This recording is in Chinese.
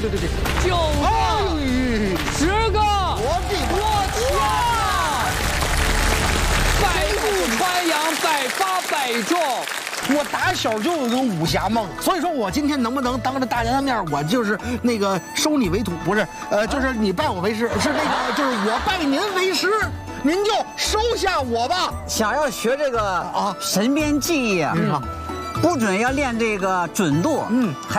对对对 9个，10个，我天啊！百步穿杨，百发百中。 我打小就有个武侠梦，所以说我今天能不能当着大家的面，我就是那个收你为徒，不是，就是你拜我为师，是那个，就是我拜您为师，您就收下我吧。 想要学这个神鞭技艺啊，不准要练这个准度，